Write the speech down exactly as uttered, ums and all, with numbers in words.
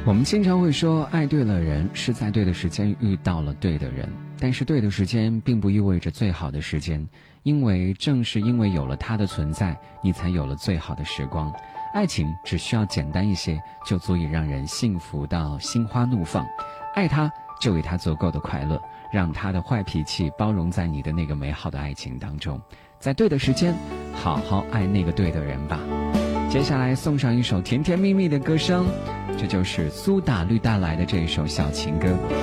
我们经常会说爱对了人是在对的时间遇到了对的人，但是对的时间并不意味着最好的时间，因为正是因为有了他的存在，你才有了最好的时光。爱情只需要简单一些，就足以让人幸福到心花怒放。爱他就为他足够的快乐，让他的坏脾气包容在你的那个美好的爱情当中，在对的时间好好爱那个对的人吧。接下来送上一首甜甜蜜蜜的歌声，这就是苏打绿带来的这一首小情歌。